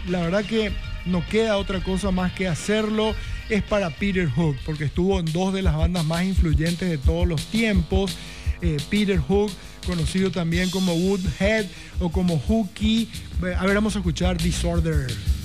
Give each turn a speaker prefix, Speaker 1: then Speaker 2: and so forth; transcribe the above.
Speaker 1: la verdad que no queda otra cosa más que hacerlo. Es para Peter Hook, porque estuvo en dos de las bandas más influyentes de todos los tiempos. Peter Hook, conocido también como Woodhead o como Hooky. A ver, vamos a escuchar Disorder.